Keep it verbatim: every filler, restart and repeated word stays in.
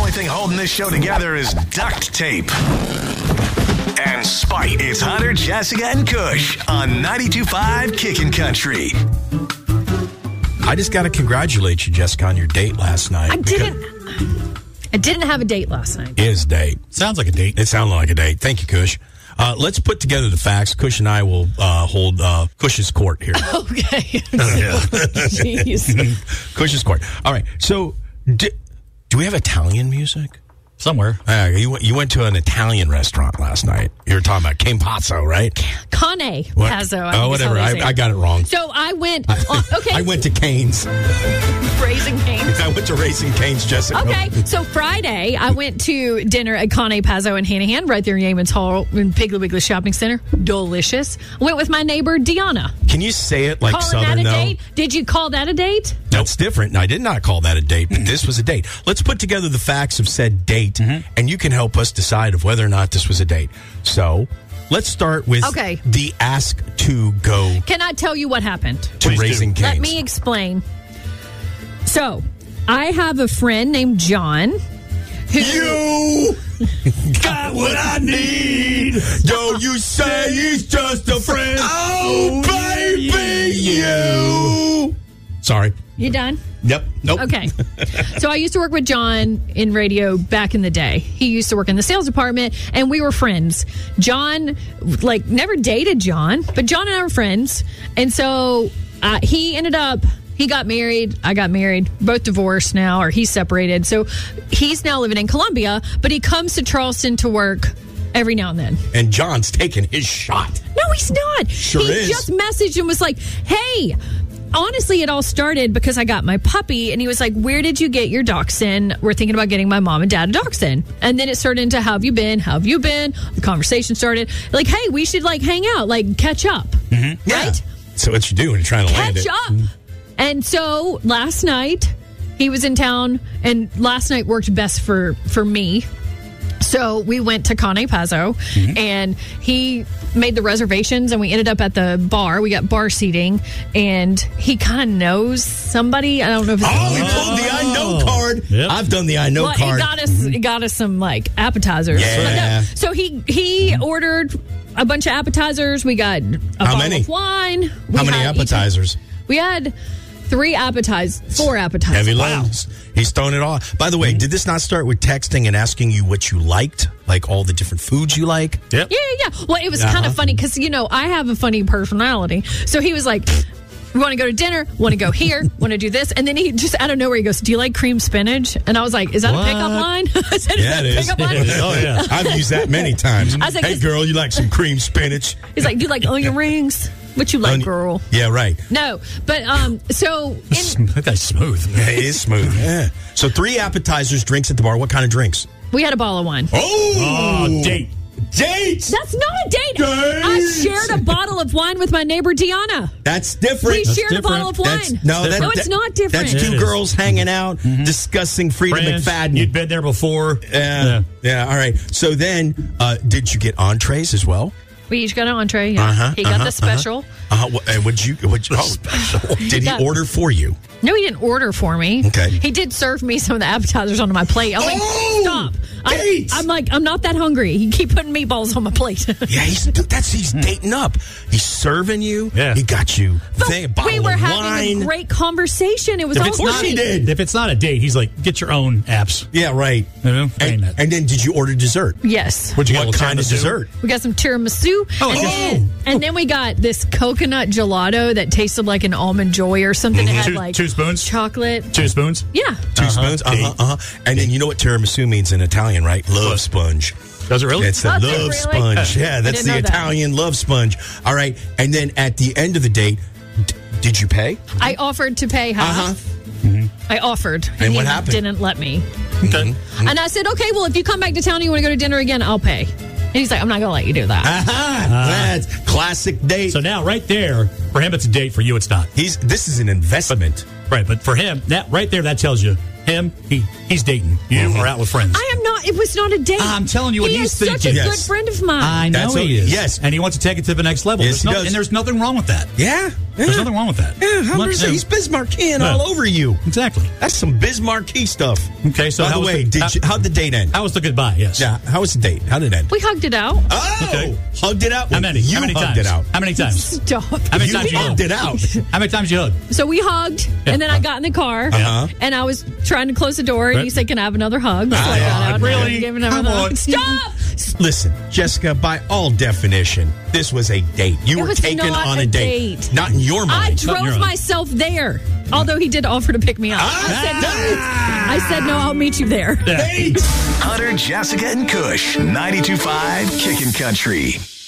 only thing holding this show together is duct tape and spite. It's Hunter, Jessica, and Kush on ninety-two point five Kickin' Country. I just got to congratulate you, Jessica, on your date last night. I didn't. I didn't have a date last night. Is date. Sounds like a date. It sounded like a date. Thank you, Kush. Uh, let's put together the facts. Kush and I will uh, hold uh, Kush's court here. Okay. Jeez. Kush's court. All right. So, do, do we have Italian music? Somewhere. Uh, you, you went to an Italian restaurant last night. You were talking about Cane Pazzo, right? Cane What? Pazzo. I Oh, think is whatever. how I, they say I it. got it wrong. So I went. On, okay. I went to Cane's. Raising Cane's. I went to Racing Cane's, Jessica. Okay, so Friday, I went to dinner at Cane Pazzo in Hanahan, right there in Yeaman's Hall in Piggly Wiggly Shopping Center. Delicious. Went with my neighbor, Deanna. Can you say it like Calling Southern, that a though? date? Did you call that a date? That's different. I did not call that a date, but this was a date. Let's put together the facts of said date, Mm-hmm. and you can help us decide of whether or not this was a date. So, let's start with Okay. the ask to go Can I tell you what happened? to Please do. Raising Cane's. Let me explain. So, I have a friend named John. Who, You got what I need. Don't you say he's just a friend. Oh, baby, you. Sorry. You done? Yep. Nope. Okay. So I used to work with John in radio back in the day. He used to work in the sales department, and we were friends. John, like, never dated John, but John and I were friends. And so uh, he ended up, he got married. I got married. Both divorced now, or he's separated. So he's now living in Columbia, but he comes to Charleston to work every now and then. And John's taking his shot. No, he's not. Sure he is. just messaged and was like, hey, honestly, it all started because I got my puppy, and he was like, where did you get your dachshund? We're thinking about getting my mom and dad a dachshund. And then it started into, how have you been? How have you been? The conversation started like, hey, we should like hang out, like catch up. Mm-hmm. Yeah. Right? So what you doing? You're trying to land Catch it. up. And so last night he was in town, and last night worked best for, for me. So we went to Cane Pazzo, Mm-hmm. and he made the reservations, and we ended up at the bar. We got bar seating, and he kind of knows somebody. I don't know if it's Oh, he pulled the I know card. Yep. I've done the I know well, card. it got us it got us some like appetizers. Yeah. But no, so he he ordered a bunch of appetizers. We got a How bottle many? of wine. We How many had each- appetizers? we had three appetizers, four appetizers. Heavy Wow. loads. He's throwing it all. By the way, did this not start with texting and asking you what you liked? Like all the different foods you like? Yep. Yeah, yeah, yeah. Well, it was Uh-huh. kind of funny because, you know, I have a funny personality. So he was like, we want to go to dinner, want to go here, want to do this. And then he just out of nowhere, he goes, do you like cream spinach? And I was like, is that What? a pickup line? I said, Yeah, is that it a is. pickup line? Oh, yeah. I've used that many times. I was like, hey, this- girl, you like some cream spinach? He's like, do you like onion rings? What you like, Onion- girl? Yeah, right. No, but um, so in, That guy's smooth. Yeah, it is smooth. Yeah. So three appetizers, drinks at the bar. What kind of drinks? we had a bottle of wine. Oh, Oh, date. dates. That's not a date. Dates. I shared a bottle of wine with my neighbor Deanna. That's different. We That's shared different. a bottle of wine. That's, no, that, no, it's that- not different. That's It two is. girls hanging out, discussing Freedom Friends, McFadden. you'd been there before. Yeah, yeah. All right. So then, uh, did you get entrees as well? We each got an entree. Yeah. Uh-huh, he got uh-huh, the special. Uh, uh, and would you? Would you oh, special? Did he got- order for you? No, he didn't order for me. Okay. He did serve me some of the appetizers onto my plate. I'm like, Oh, stop. I, dates. I'm like, I'm not that hungry. You keep putting meatballs on my plate. Yeah, he's dude, that's he's dating up. He's serving you. Yeah. He got you. But thing, a bottle we were of having wine. a great conversation. It was If all it's course not, great. he did. If it's not a date, he's like, get your own apps. Yeah, right. You know, ain't And, that. and then did you order dessert? Yes. What'd you get? What A little kind of tiramisu? dessert? We got some tiramisu. Oh, and, okay. then, and then we got this coconut gelato that tasted like an almond joy or something. It had Two- like two spoons? chocolate. Two spoons? Yeah. Two Uh-huh. spoons. Uh huh. Uh huh. And then you know what tiramisu means in Italian, right? Love What? sponge. Does it really? It's the Does it love really? sponge. Yeah, that's didn't the know that. Italian love sponge. All right. And then at the end of the date, d- did you pay? I offered to pay half. Uh-huh. I offered. And he what happened? Didn't let me. Okay. And I said, okay, well, if you come back to town and you want to go to dinner again, I'll pay. And he's like, I'm not going to let you do that. Aha! That's classic date. So now, right there, for him, it's a date. For you, it's not. He's this is an investment. Right, but for him, that right there, that tells you him. He he's dating you or out with friends. I am not. It was not a date. I'm telling you what he he's is such a thinking. good Yes. friend of mine. I know That's he what- is. yes. and he wants to take it to the next level. Yes, There's he no- does. and there's nothing wrong with that. Yeah. There's nothing wrong with that. Yeah, how Much- is it? He's Bismarckian Yeah. all over you. Exactly. That's some Bismarcky stuff. Okay, so By how the was way, the- did how- you, how'd the date end? How was the goodbye? Yes. Yeah, how was the date? How did it end? We hugged it out. Oh, Okay. hugged it out. How many? You How many hugged times? it out. How many times? Stop. How many You times you hugged hugged? it out. How many times you hugged? So we hugged, and then I got in the car, Uh-huh. and I was trying to close the door, and Right. you said, "Can I have another hug?" So I Ah, got out. really? And gave another Come hug. on. Stop! Listen, Jessica, by all definition, this was a date. You It were was taken not on a a date. date. Not in your I mind. Not in your drove own. myself there, although he did offer to pick me up. I said no. I said no. I'll meet you there. Date. Hunter, Jessica, and Kush, ninety-two point five Kickin' Country.